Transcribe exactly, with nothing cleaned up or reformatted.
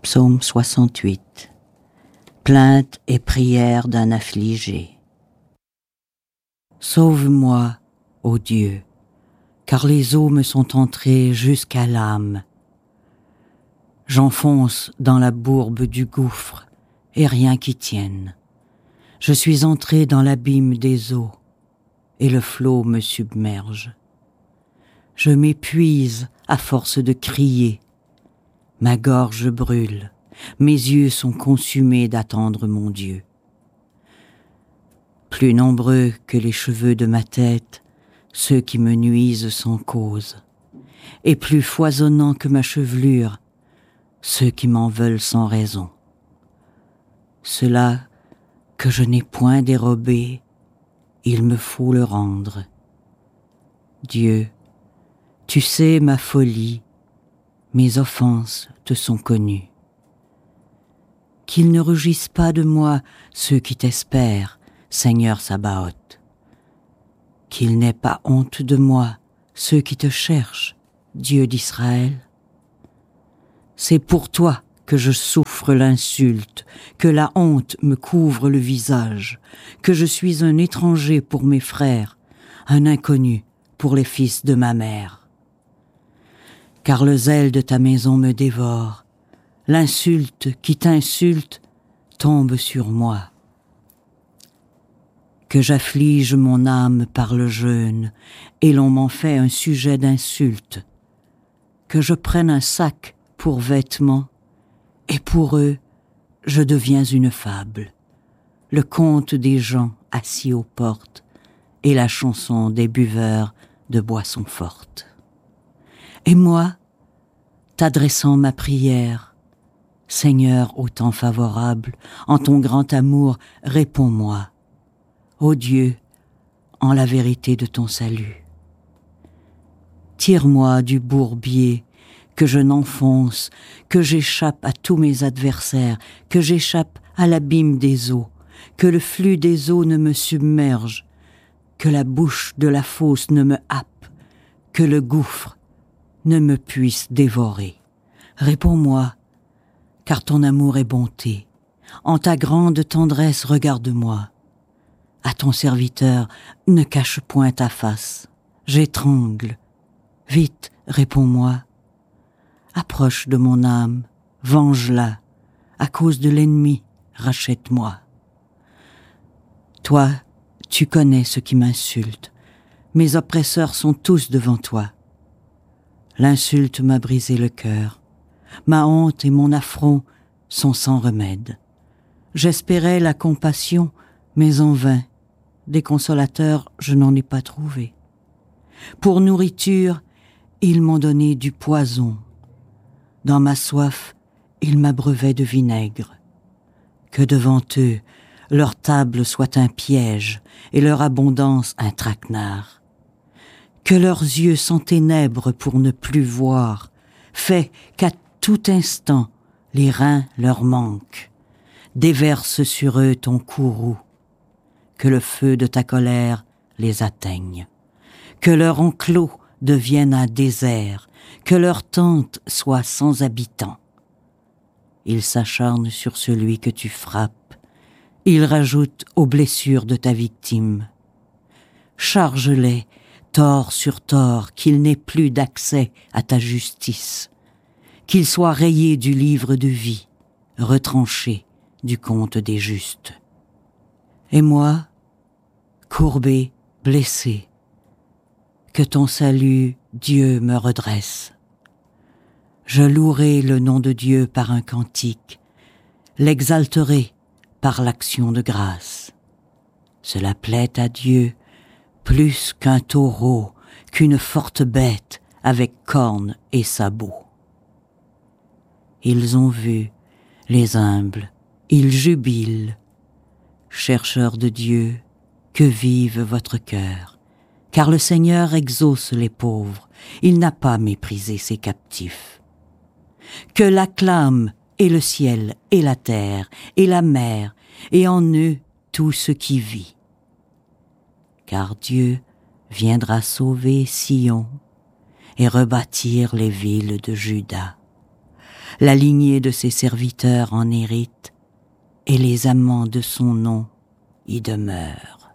Psaume soixante-huit. Plainte et prière d'un affligé. Sauve-moi, ô Dieu, car les eaux me sont entrées jusqu'à l'âme. J'enfonce dans la bourbe du gouffre, et rien qui tienne. Je suis entré dans l'abîme des eaux, et le flot me submerge. Je m'épuise à force de crier. Ma gorge brûle, mes yeux sont consumés d'attendre mon Dieu. Plus nombreux que les cheveux de ma tête, ceux qui me nuisent sans cause, et plus foisonnants que ma chevelure, ceux qui m'en veulent sans raison. Cela que je n'ai point dérobé, il me faut le rendre. Dieu, tu sais ma folie, mes offenses te sont connues. Qu'ils ne rougissent pas de moi ceux qui t'espèrent, Seigneur Sabaoth. Qu'ils n'aient pas honte de moi ceux qui te cherchent, Dieu d'Israël. C'est pour toi que je souffre l'insulte, que la honte me couvre le visage, que je suis un étranger pour mes frères, un inconnu pour les fils de ma mère. Car le zèle de ta maison me dévore, l'insulte qui t'insulte tombe sur moi. Que j'afflige mon âme par le jeûne, et l'on m'en fait un sujet d'insulte. Que je prenne un sac pour vêtement, et pour eux, je deviens une fable, le conte des gens assis aux portes, et la chanson des buveurs de boissons fortes. Et moi, t'adressant ma prière, Seigneur au temps favorable, en ton grand amour, réponds-moi, ô Dieu, en la vérité de ton salut. Tire-moi du bourbier, que je n'enfonce, que j'échappe à tous mes adversaires, que j'échappe à l'abîme des eaux, que le flux des eaux ne me submerge, que la bouche de la fosse ne me happe, que le gouffre ne me puisse dévorer. Réponds-moi, car ton amour est bonté. En ta grande tendresse, regarde-moi. À ton serviteur, ne cache point ta face. J'étrangle. Vite, réponds-moi. Approche de mon âme, venge-la. À cause de l'ennemi, rachète-moi. Toi, tu connais ce qui m'insulte. Mes oppresseurs sont tous devant toi. L'insulte m'a brisé le cœur. Ma honte et mon affront sont sans remède. J'espérais la compassion, mais en vain. Des consolateurs, je n'en ai pas trouvé. Pour nourriture, ils m'ont donné du poison. Dans ma soif, ils m'abreuvaient de vinaigre. Que devant eux, leur table soit un piège et leur abondance un traquenard. Que leurs yeux s'enténèbrent pour ne plus voir, fait qu'à tout instant les reins leur manquent. Déverse sur eux ton courroux, que le feu de ta colère les atteigne. Que leur enclos devienne un désert, que leur tente soit sans habitants. Ils s'acharnent sur celui que tu frappes, ils rajoutent aux blessures de ta victime. Charge-les, tort sur tort, qu'il n'ait plus d'accès à ta justice, qu'il soit rayé du livre de vie, retranché du compte des justes. Et moi, courbé, blessé, que ton salut, Dieu, me redresse. Je louerai le nom de Dieu par un cantique, l'exalterai par l'action de grâce. Cela plaît à Dieu plus qu'un taureau, qu'une forte bête avec cornes et sabots. Ils ont vu, les humbles, ils jubilent. Chercheurs de Dieu, que vive votre cœur, car le Seigneur exauce les pauvres, il n'a pas méprisé ses captifs. Que l'acclament et le ciel et la terre et la mer et en eux tout ce qui vit. Car Dieu viendra sauver Sion et rebâtir les villes de Juda. la lignée de ses serviteurs en hérite, et les amants de son nom y demeurent.